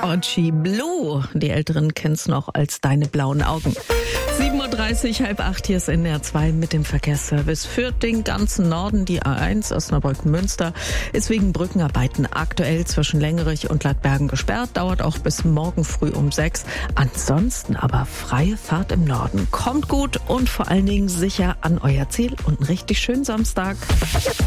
Orgy Blue. Die Älteren kennen's noch als Deine blauen Augen. 7.30 Uhr, halb 8, hier ist NDR 2 mit dem Verkehrsservice. Für den ganzen Norden die A1 Osnabrück-Münster ist wegen Brückenarbeiten aktuell zwischen Längerich und Ladbergen gesperrt. Dauert auch bis morgen früh um 6. Ansonsten aber freie Fahrt im Norden. Kommt gut und vor allen Dingen sicher an euer Ziel und einen richtig schönen Samstag.